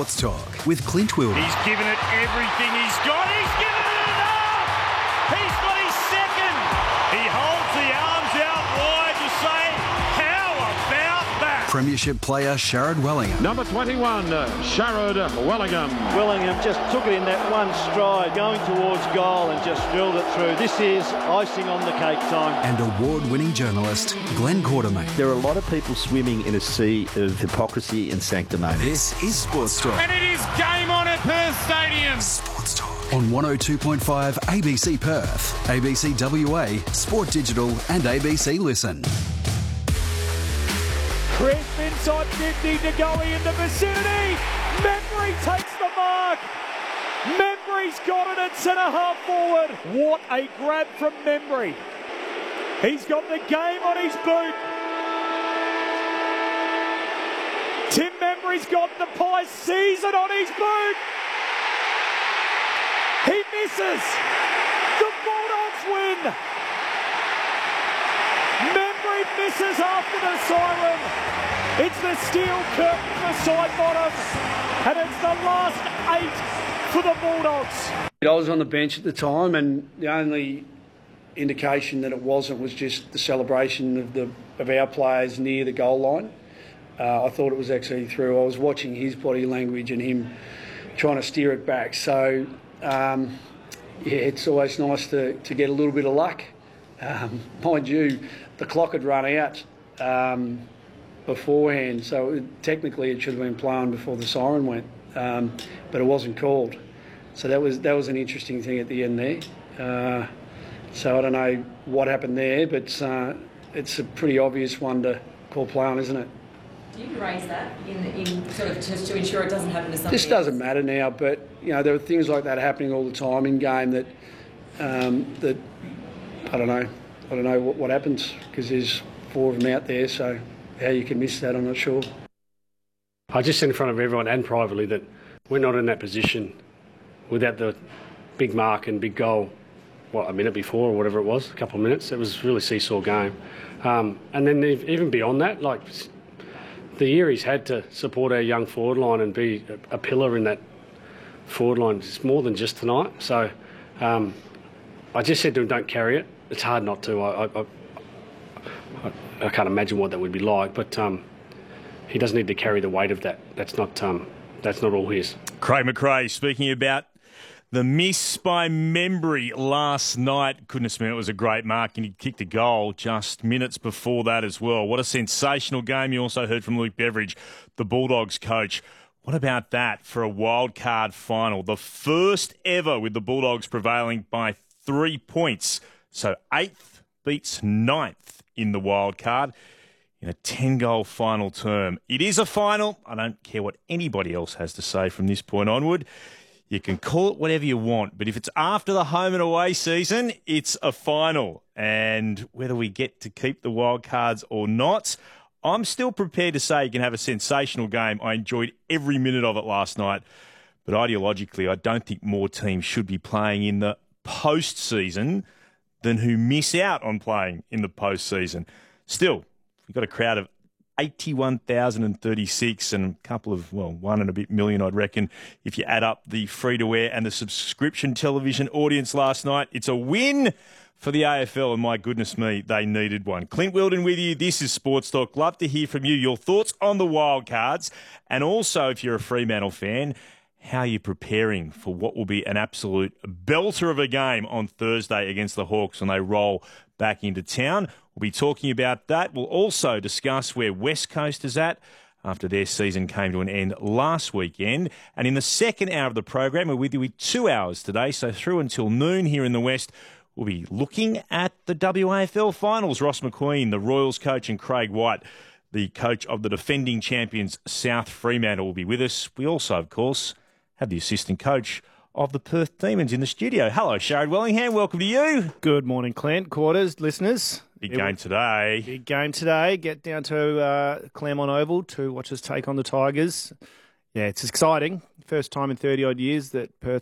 Sports Talk with Clint Wilder. He's given it everything he's got. He's given it enough. He's got his second. He holds the arms out wide to say, how about that? Premiership player Sharrod Wellingham. Number 21, Sharrod Wellingham. Wellingham just took it in that one stride, going towards goal and just drilled it through. This is icing on the cake time. And award-winning journalist Glenn Quartermain. There are a lot of people swimming in a sea of hypocrisy and sanctimony. This is Sports Talk. And it is game on at Perth Stadium. Sports Talk on 102.5 ABC Perth, ABC WA, Sport Digital and ABC Listen. Crisp inside 50 to Gully in the vicinity. Membry takes the mark. Membry's got it at centre-half forward. What a grab from Membry. He's got the game on his boot. Tim Membry's got the pie season on his boot. He misses. The Bulldogs win. Membry misses after the siren. It's the steel curtain for Sidebottom, and it's the last 8 for the Bulldogs. I was on the bench at the time, and the only indication that it wasn't was just the celebration of our players near the goal line. I thought it was actually through. I was watching his body language and him trying to steer it back. So, it's always nice to get a little bit of luck. Mind you, the clock had run out beforehand, so technically it should have been playing before the siren went, but it wasn't called. So that was an interesting thing at the end there. So I don't know what happened there, but it's a pretty obvious one to call play on, isn't it? Do you raise that in sort of just to ensure it doesn't happen to somebody This doesn't matter now, but there are things like that happening all the time in game that that I don't know what happens, because there's 4 of them out there. So how you can miss that, I'm not sure. I just said in front of everyone and privately that we're not in that position without the big mark and big goal. A minute before or whatever it was, a couple of minutes. It was really seesaw game. And then even beyond that, like the year he's had to support our young forward line and be a pillar in that forward line, it's more than just tonight. So I just said to him, don't carry it. It's hard not to. I can't imagine what that would be like, but he doesn't need to carry the weight of that. That's not all his. Craig McRae speaking about the miss by Membry last night. Goodness me, it was a great mark, and he kicked a goal just minutes before that as well. What a sensational game. You also heard from Luke Beveridge, the Bulldogs coach. What about that for a wild card final? The first ever with the Bulldogs prevailing by 3 points. So 8th beats 9th in the wild card in a 10-goal final term. It is a final. I don't care what anybody else has to say from this point onward. You can call it whatever you want, but if it's after the home and away season, it's a final. And whether we get to keep the wild cards or not, I'm still prepared to say you can have a sensational game. I enjoyed every minute of it last night. But ideologically, I don't think more teams should be playing in the postseason than who miss out on playing in the postseason. Still, we've got a crowd of 81,036 and a couple of, 1 and a bit million, I'd reckon, if you add up the free-to-air and the subscription television audience last night. It's a win for the AFL, and my goodness me, they needed one. Clint Wilden with you. This is Sports Talk. Love to hear from you, your thoughts on the Wildcards, and also, if you're a Fremantle fan, how are you preparing for what will be an absolute belter of a game on Thursday against the Hawks when they roll back into town? We'll be talking about that. We'll also discuss where West Coast is at after their season came to an end last weekend. And in the second hour of the program, we're with you with 2 hours today, so through until noon here in the West, we'll be looking at the WAFL finals. Ross McQueen, the Royals coach, and Craig White, the coach of the defending champions South Fremantle, will be with us. We also, of course, have the assistant coach of the Perth Demons in the studio. Hello, Sharrod Wellingham. Welcome to you. Good morning, Clint. Quarters, listeners. Big game today. Big game today. Get down to Claremont Oval to watch us take on the Tigers. Yeah, it's exciting. First time in 30-odd years that Perth